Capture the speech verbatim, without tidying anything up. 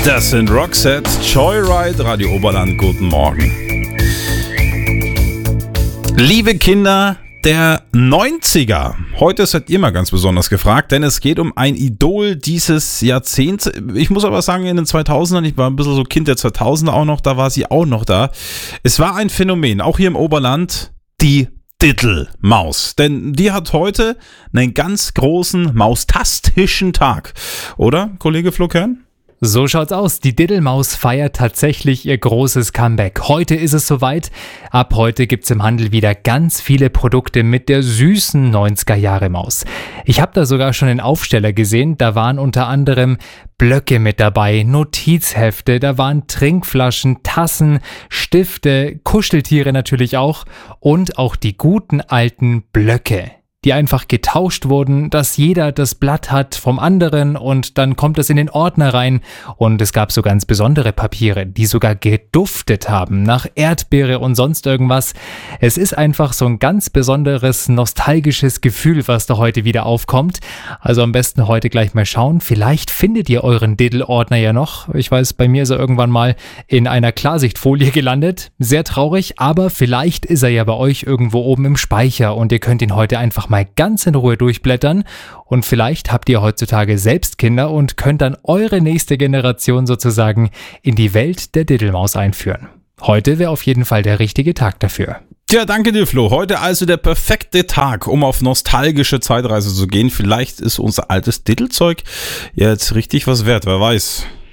Das sind Roxette, Joyride, Radio Oberland, guten Morgen. Liebe Kinder der neunziger, heute seid ihr mal ganz besonders gefragt, denn es geht um ein Idol dieses Jahrzehnts. Ich muss aber sagen, in den zweitausendern, ich war ein bisschen so Kind der zweitausender auch noch, da war sie auch noch da. Es war ein Phänomen, auch hier im Oberland, die Diddle-Maus, denn die hat heute einen ganz großen maustastischen Tag, oder, Kollege Flo Kern? So schaut's aus. Die Diddle-Maus feiert tatsächlich ihr großes Comeback. Heute ist es soweit. Ab heute gibt's im Handel wieder ganz viele Produkte mit der süßen neunziger-Jahre-Maus. Ich habe da sogar schon den Aufsteller gesehen. Da waren unter anderem Blöcke mit dabei, Notizhefte, da waren Trinkflaschen, Tassen, Stifte, Kuscheltiere natürlich auch und auch die guten alten Blöcke, die einfach getauscht wurden, dass jeder das Blatt hat vom anderen und dann kommt es in den Ordner rein und es gab so ganz besondere Papiere, die sogar geduftet haben nach Erdbeere und sonst irgendwas. Es ist einfach so ein ganz besonderes nostalgisches Gefühl, was da heute wieder aufkommt. Also am besten heute gleich mal schauen, vielleicht findet ihr euren Diddle-Ordner ja noch. Ich weiß, bei mir ist er irgendwann mal in einer Klarsichtfolie gelandet. Sehr traurig, aber vielleicht ist er ja bei euch irgendwo oben im Speicher und ihr könnt ihn heute einfach mal ganz in Ruhe durchblättern und vielleicht habt ihr heutzutage selbst Kinder und könnt dann eure nächste Generation sozusagen in die Welt der Diddle-Maus einführen. Heute wäre auf jeden Fall der richtige Tag dafür. Tja, danke dir, Flo. Heute also der perfekte Tag, um auf nostalgische Zeitreise zu gehen. Vielleicht ist unser altes Diddle-Zeug ja jetzt richtig was wert, wer weiß.